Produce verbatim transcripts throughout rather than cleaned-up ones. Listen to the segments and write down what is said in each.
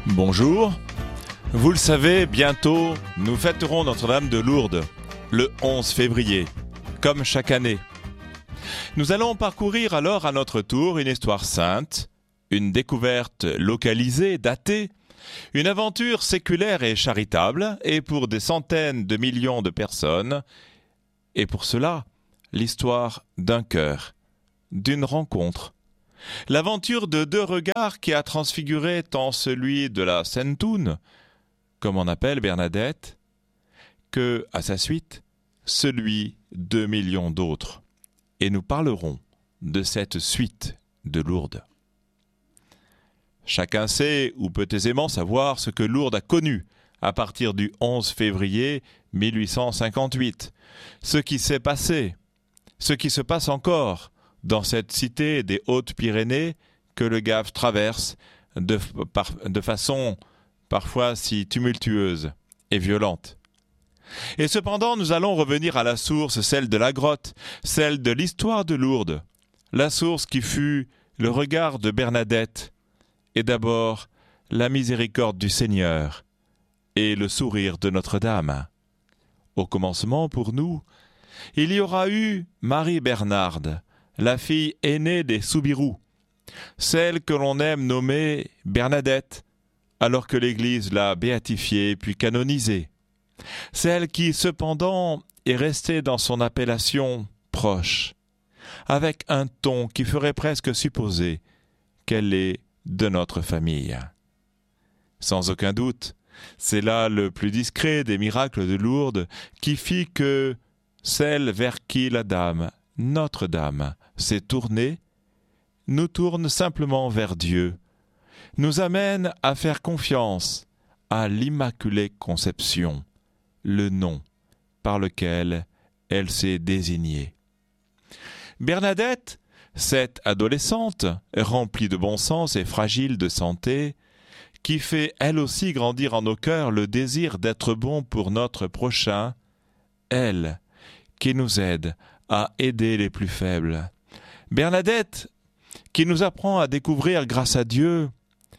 Bonjour. Vous le savez, bientôt, nous fêterons Notre-Dame de Lourdes, le onze février, comme chaque année. Nous allons parcourir alors à notre tour une histoire sainte, une découverte localisée, datée, une aventure séculaire et charitable, et pour des centaines de millions de personnes, et pour cela, l'histoire d'un cœur, d'une rencontre. L'aventure de deux regards qui a transfiguré tant celui de la Sainte-Toune, comme on appelle Bernadette, que, à sa suite, celui de millions d'autres. Et nous parlerons de cette suite de Lourdes. Chacun sait ou peut aisément savoir ce que Lourdes a connu à partir du onze février mille huit cent cinquante-huit, ce qui s'est passé, ce qui se passe encore dans cette cité des Hautes-Pyrénées que le Gave traverse de, par, de façon parfois si tumultueuse et violente. Et cependant, nous allons revenir à la source, celle de la grotte, celle de l'histoire de Lourdes, la source qui fut le regard de Bernadette, et d'abord la miséricorde du Seigneur et le sourire de Notre-Dame. Au commencement, pour nous, il y aura eu Marie Bernarde, la fille aînée des Soubirous, celle que l'on aime nommer Bernadette, alors que l'Église l'a béatifiée puis canonisée, celle qui cependant est restée dans son appellation proche, avec un ton qui ferait presque supposer qu'elle est de notre famille. Sans aucun doute, c'est là le plus discret des miracles de Lourdes qui fit que celle vers qui la Dame, Notre-Dame, s'est tournée, nous tourne simplement vers Dieu, nous amène à faire confiance à l'Immaculée Conception, le nom par lequel elle s'est désignée. Bernadette, cette adolescente, remplie de bon sens et fragile de santé, qui fait elle aussi grandir en nos cœurs le désir d'être bon pour notre prochain, elle, qui nous aide à aider les plus faibles. Bernadette, qui nous apprend à découvrir grâce à Dieu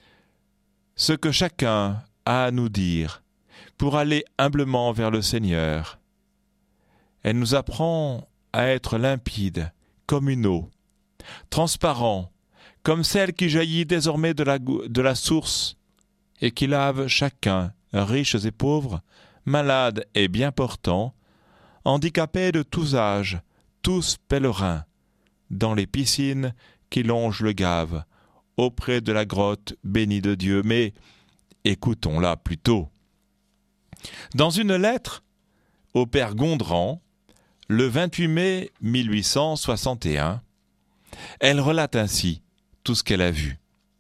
ce que chacun a à nous dire pour aller humblement vers le Seigneur. Elle nous apprend à être limpide comme une eau, transparent comme celle qui jaillit désormais de la, de la source et qui lave chacun, riches et pauvres, malades et bien portants, handicapés de tous âges, tous pèlerins, dans les piscines qui longent le Gave, auprès de la grotte bénie de Dieu. Mais écoutons-la plutôt. Dans une lettre au père Gondran, le vingt-huit mai mille huit cent soixante et un, elle relate ainsi tout ce qu'elle a vu.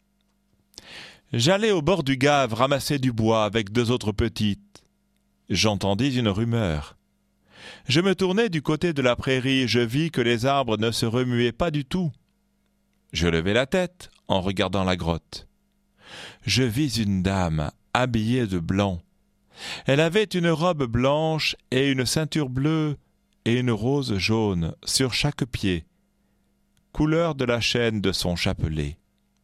« J'allais au bord du Gave ramasser du bois avec deux autres petites. J'entendis une rumeur. Je me tournai du côté de la prairie, je vis que les arbres ne se remuaient pas du tout. Je levai la tête en regardant la grotte. Je vis une dame habillée de blanc. Elle avait une robe blanche et une ceinture bleue et une rose jaune sur chaque pied, couleur de la chaîne de son chapelet.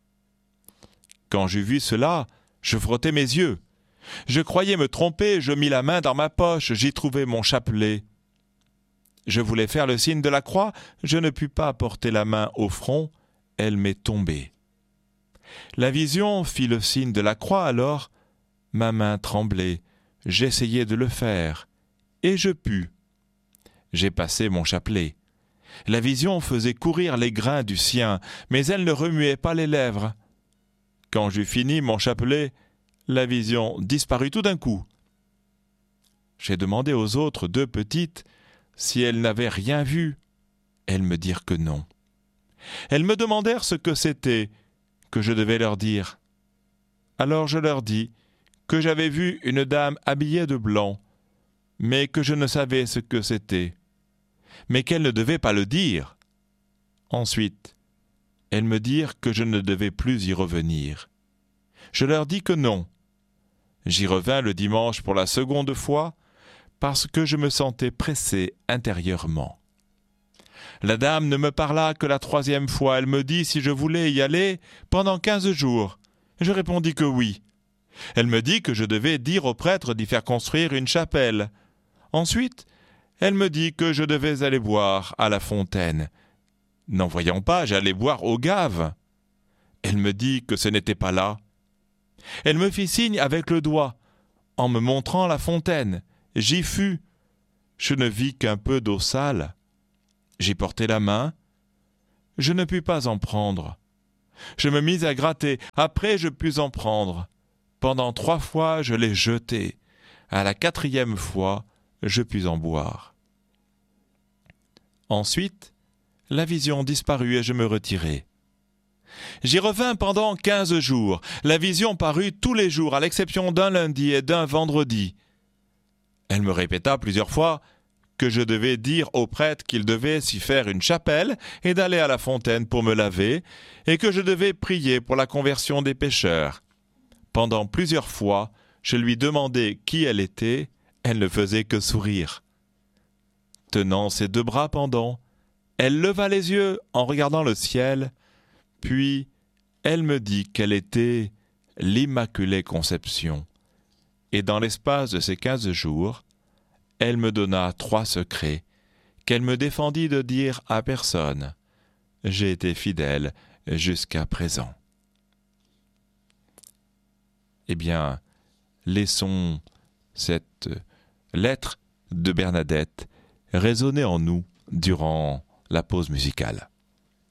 Quand j'eus vu cela, je frottai mes yeux. Je croyais me tromper, je mis la main dans ma poche, j'y trouvai mon chapelet. Je voulais faire le signe de la croix, je ne pus pas porter la main au front, elle m'est tombée. La vision fit le signe de la croix, alors ma main tremblait, j'essayai de le faire, et je pus. J'ai passé mon chapelet. La vision faisait courir les grains du sien, mais elle ne remuait pas les lèvres. Quand j'eus fini mon chapelet, la vision disparut tout d'un coup. J'ai demandé aux autres deux petites si elles n'avaient rien vu. Elles me dirent que non. Elles me demandèrent ce que c'était, que je devais leur dire. Alors je leur dis que j'avais vu une dame habillée de blanc, mais que je ne savais ce que c'était, mais qu'elles ne devaient pas le dire. Ensuite, elles me dirent que je ne devais plus y revenir. Je leur dis que non. J'y revins le dimanche pour la seconde fois, parce que je me sentais pressé intérieurement. La dame ne me parla que la troisième fois. Elle me dit si je voulais y aller pendant quinze jours. Je répondis que oui. Elle me dit que je devais dire au prêtre d'y faire construire une chapelle. Ensuite, elle me dit que je devais aller boire à la fontaine. N'en voyant pas, j'allais boire aux gaves. Elle me dit que ce n'était pas là. Elle me fit signe avec le doigt, en me montrant la fontaine. J'y fus. Je ne vis qu'un peu d'eau sale. J'y portai la main. Je ne pus pas en prendre. Je me mis à gratter. Après, je pus en prendre. Pendant trois fois, je l'ai jeté. À la quatrième fois, je pus en boire. Ensuite, la vision disparut et je me retirai. J'y revins pendant quinze jours. La vision parut tous les jours, à l'exception d'un lundi et d'un vendredi. Elle me répéta plusieurs fois que je devais dire au prêtre qu'il devait s'y faire une chapelle et d'aller à la fontaine pour me laver, et que je devais prier pour la conversion des pécheurs. Pendant plusieurs fois, je lui demandai qui elle était, elle ne faisait que sourire. Tenant ses deux bras pendants, elle leva les yeux en regardant le ciel, puis elle me dit qu'elle était l'Immaculée Conception. Et dans l'espace de ces quinze jours, elle me donna trois secrets qu'elle me défendit de dire à personne. J'ai été fidèle jusqu'à présent. Eh bien, laissons cette lettre de Bernadette résonner en nous durant la pause musicale.